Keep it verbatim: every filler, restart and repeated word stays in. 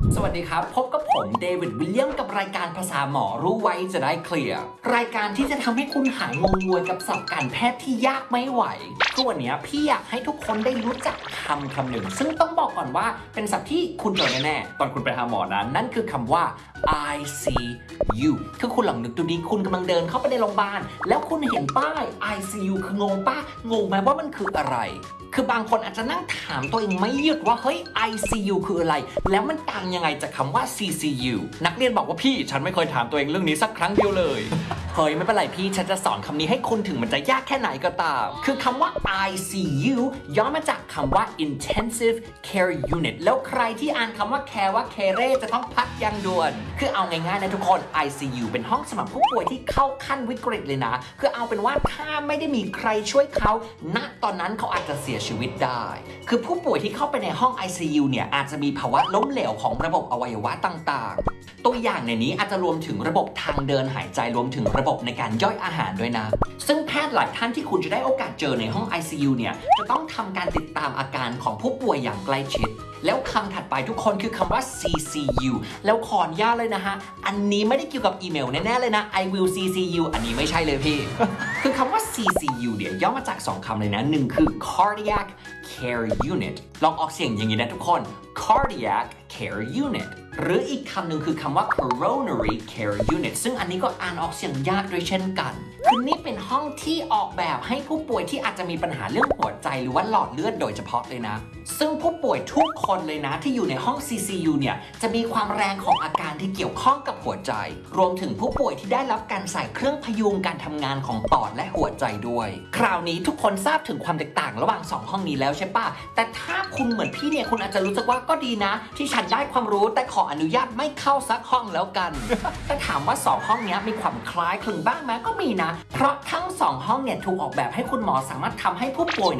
สวัสดีครับพบกับผมเดวิดวิลเลียมกับรายการภาษาหมอรู้ไว้จะได้เคลียร์รายการที่จะทำให้คุณหายงงงวยกับศัพท์การแพทย์ที่ยากไม่ไหวคือวันนี้พี่อยากให้ทุกคนได้รู้จักคำคำหนึ่งซึ่งต้องบอกก่อนว่าเป็นศัพท์ที่คุณเจอแน่ๆตอนคุณไปหาหมอนั้นนั่นคือคำว่า ไอ ซี ยู คือคุณลองนึกดูดิคุณกำลังเดินเข้าไปในโรงพยาบาลแล้วคุณเห็นป้าย ไอ ซี ยู คืองงป้างงไหมว่ามันคืออะไรคือบางคนอาจจะนั่งถามตัวเองไม่หยุดว่าเฮ้ย ไอ ซี ยู คืออะไรแล้วมันต่างยังไงจากคำว่า ซี ซี ยู นักเรียนบอกว่าพี่ฉันไม่เคยถามตัวเองเรื่องนี้สักครั้งเดียวเลยเฮ้ยไม่เป็นไรพี่ฉันจะสอนคำนี้ให้คุณถึงมันจะยากแค่ไหนก็ตามคือคำว่า ไอ ซี ยู ย่อมาจากคำว่า intensive care unit แล้วใครที่อ่านคำว่า care ว่า care จะต้องพักยังด่วนคือเอาง่ายๆนะทุกคน ไอ ซี ยู เป็นห้องสำหรับผู้ป่วยที่เข้าขั้นวิกฤตเลยนะคือเอาเป็นว่าถ้าไม่ได้มีใครช่วยเขาณตอนนั้นเขาอาจจะเสียชีวิตได้คือผู้ป่วยที่เข้าไปในห้อง ไอ ซี ยู เนี่ยอาจจะมีภาวะล้มเหลวของระบบอวัยวะต่างๆตัวอย่างในนี้อาจจะรวมถึงระบบทางเดินหายใจรวมถึงระบบในการย่อยอาหารด้วยนะซึ่งแพทย์หลายท่านที่คุณจะได้โอกาสเจอในห้อง ไอ ซี ยู เนี่ยจะต้องทำการติดตามอาการของผู้ป่วยอย่างใกล้ชิดแล้วคำถัดไปทุกคนคือคำว่า ซี ซี ยู แล้วขออนุญาตเลยนะฮะอันนี้ไม่ได้เกี่ยวกับอีเมลแน่ๆเลยนะ I will ซี ซี ยู อันนี้ไม่ใช่เลยพี่ คือคำว่า ซี ซี ยู เนี่ยย่อมาจากสองคำเลยนะหนึ่งคือ cardiac care unit ลองออกเสียงอย่างนี้นะทุกคน cardiac care unit หรืออีกคำหนึ่งคือคำว่า coronary care unit ซึ่งอันนี้ก็อ่านออกเสียงยากด้วยเช่นกันคือนี่เป็นห้องที่ออกแบบให้ผู้ป่วยที่อาจจะมีปัญหาเรื่องหัวใจหรือว่าหลอดเลือดโดยเฉพาะเลยนะซึ่งผู้ป่วยทุกคนเลยนะที่อยู่ในห้อง ซี ซี ยู เนี่ยจะมีความแรงของอาการที่เกี่ยวข้องกับหัวใจรวมถึงผู้ป่วยที่ได้รับการใส่เครื่องพยุงการทำงานของปอดและหัวใจด้วยคราวนี้ทุกคนทราบถึงความแตกต่างระหว่างสองห้องนี้แล้วใช่ปะแต่ถ้าคุณเหมือนพี่เนี่ยคุณอาจจะรู้สึกว่าก็ดีนะที่ฉันได้ความรู้แต่ขออนุญาตไม่เข้าสักห้องแล้วกัน แต่ถามว่าสองห้องนี้มีความคล้ายคลึงบ้างไหมก็มีนะเพราะทั้งสองห้องเนี่ยถูกออกแบบให้คุณหมอสามารถทำให้ผู้ป่วย